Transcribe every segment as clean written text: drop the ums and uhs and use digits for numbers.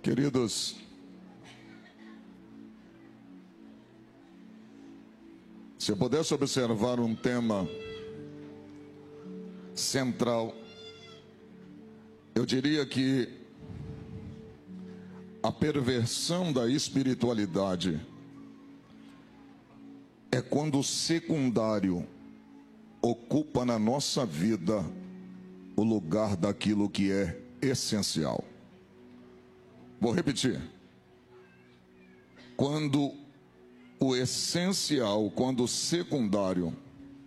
Queridos, se eu pudesse observar um tema central, eu diria que a perversão da espiritualidade é quando o secundário ocupa na nossa vida o lugar daquilo que é essencial. Vou repetir. Quando o essencial, quando o secundário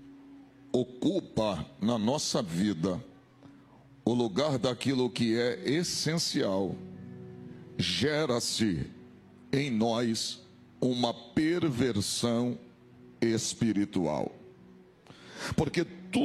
ocupa na nossa vida o lugar daquilo que é essencial, gera-se em nós uma perversão espiritual. Porque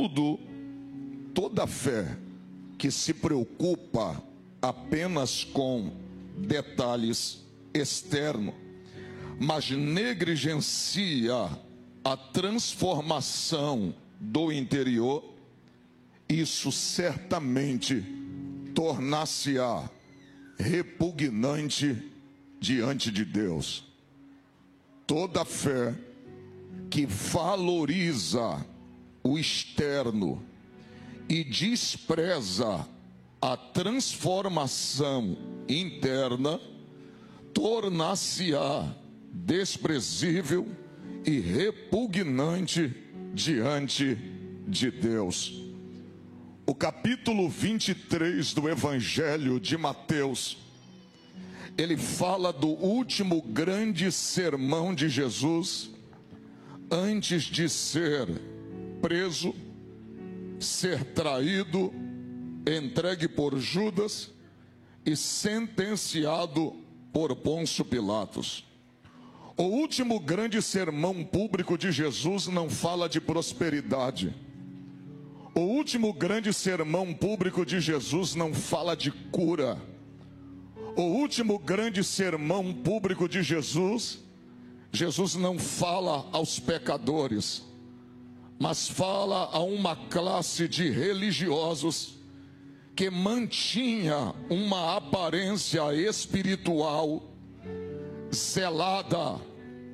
toda fé que se preocupa apenas com detalhes externos, mas negligencia a transformação do interior, isso certamente tornar-se-á repugnante diante de Deus. Toda fé que valoriza o externo e despreza a transformação interna, tornar-se-á desprezível e repugnante diante de Deus. O capítulo 23 do Evangelho de Mateus, ele fala do último grande sermão de Jesus, antes de ser preso, ser traído, entregue por Judas e sentenciado por Pôncio Pilatos. O último grande sermão público de Jesus não fala de prosperidade. O último grande sermão público de Jesus não fala de cura. O último grande sermão público de Jesus não fala aos pecadores, mas fala a uma classe de religiosos que mantinha uma aparência espiritual zelada,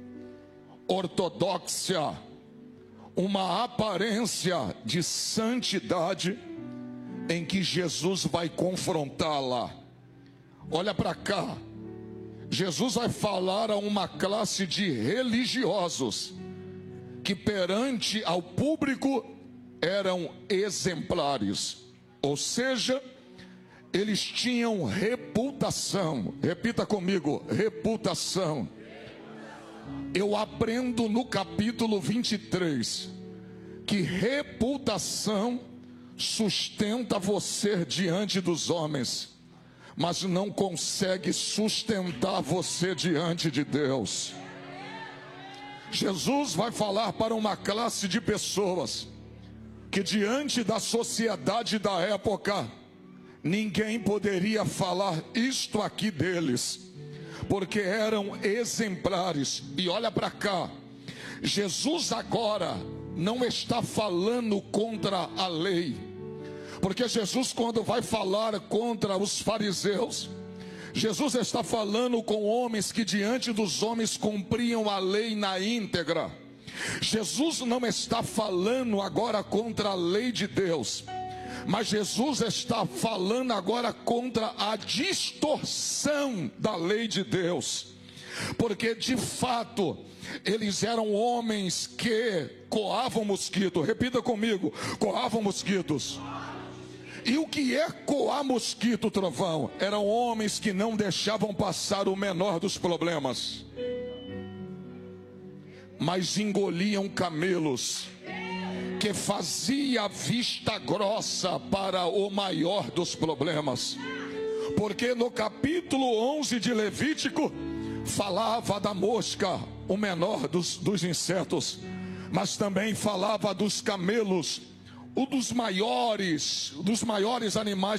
ortodoxa, uma aparência de santidade em que Jesus vai confrontá-la. Olha para cá, Jesus vai falar a uma classe de religiosos que perante ao público eram exemplares, ou seja, eles tinham reputação. Repita comigo, reputação. Eu aprendo no capítulo 23 que reputação sustenta você diante dos homens, mas não consegue sustentar você diante de Deus. Jesus vai falar para uma classe de pessoas que diante da sociedade da época, ninguém poderia falar isto aqui deles, porque eram exemplares. E olha para cá, Jesus agora não está falando contra a lei, porque Jesus, quando vai falar contra os fariseus, Jesus está falando com homens que diante dos homens cumpriam a lei na íntegra. Jesus não está falando agora contra a lei de Deus, mas Jesus está falando agora contra a distorção da lei de Deus, porque de fato eles eram homens que coavam mosquito. Repita comigo, coavam mosquitos. E o que é coar mosquito, trovão? Eram homens que não deixavam passar o menor dos problemas, mas engoliam camelos, que fazia vista grossa para o maior dos problemas. Porque no capítulo 11 de Levítico falava da mosca, o menor dos insetos, mas também falava dos camelos, dos maiores animais